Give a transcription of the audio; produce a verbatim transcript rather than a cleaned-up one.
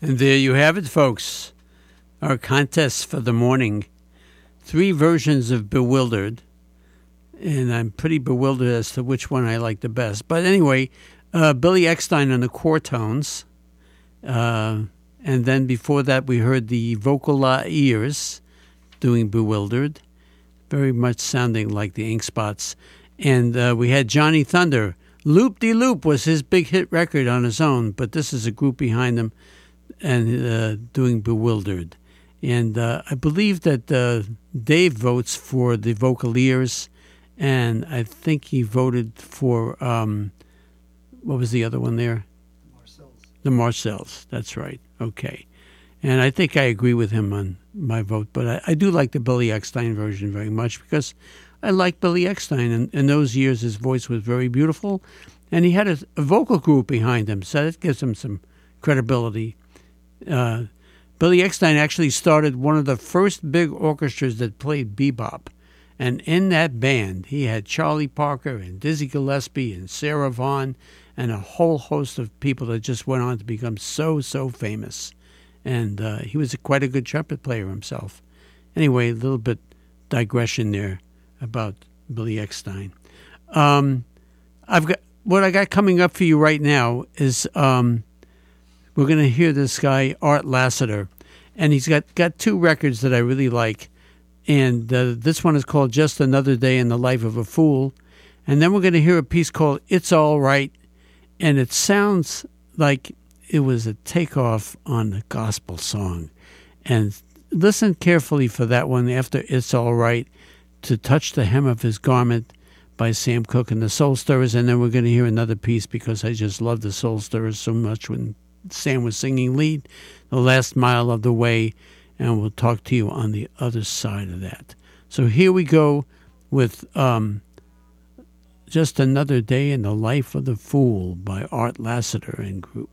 And there you have it, folks. Our contest for the morning. Three versions of Bewildered. And I'm pretty bewildered as to which one I like the best. But anyway, uh, Billy Eckstine on the Quartones. Uh, and then before that, we heard the Vocaliers doing Bewildered. Very much sounding like the Ink Spots. And uh, we had Johnny Thunder. Loop De Loop was his big hit record on his own, but this is a group behind him and uh, doing Bewildered. And uh, I believe that uh, Dave votes for the Vocaliers, and I think he voted for, um, what was the other one there? Marcel's. The Marcells, that's right. Okay. And I think I agree with him on my vote, but I, I do like the Billy Eckstine version very much because I like Billy Eckstine. And in those years, his voice was very beautiful, and he had a, a vocal group behind him, so that gives him some credibility. Uh, Billy Eckstine actually started one of the first big orchestras that played bebop. And in that band, he had Charlie Parker and Dizzy Gillespie and Sarah Vaughan and a whole host of people that just went on to become so, so famous. And uh, he was a, quite a good trumpet player himself. Anyway, a little bit digression there about Billy Eckstine. Um, I've got what I got coming up for you right now is um, we're going to hear this guy, Art Lassiter, and he's got, got two records that I really like. And uh, this one is called Just Another Day in the Life of a Fool. And then we're going to hear a piece called It's All Right. And it sounds like it was a takeoff on a gospel song. And listen carefully for that one after It's All Right, To Touch the Hem of His Garment by Sam Cooke and the Soul Stirrers. And then we're going to hear another piece because I just love the Soul Stirrers so much when Sam was singing lead, The Last Mile of the Way. And we'll talk to you on the other side of that. So here we go with um, Just Another Day in the Life of the Fool by Art Lassiter and group.